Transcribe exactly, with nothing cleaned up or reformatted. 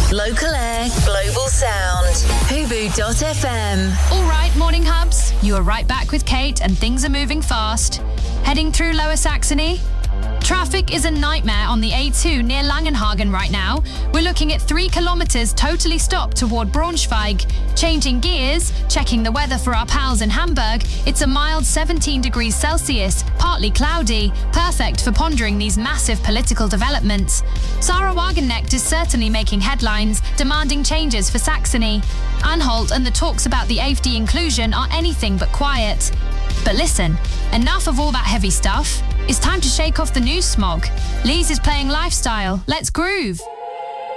Local air, global sound. Hubu dot f m. All right, morning hubs. You are right back with Kate and things are moving fast. Heading through Lower Saxony. Traffic is a nightmare on the A two near Langenhagen right now. We're looking at three kilometres totally stopped toward Braunschweig. Changing gears, checking the weather for our pals in Hamburg. It's a mild seventeen degrees Celsius, partly cloudy, perfect for pondering these massive political developments. Sarah Wagenknecht is certainly making headlines, demanding changes for Saxony. Anhalt and the talks about the A F D inclusion are anything but quiet. But listen, enough of all that heavy stuff. It's time to shake off the news smog. Lees is playing Lifestyle. Let's groove.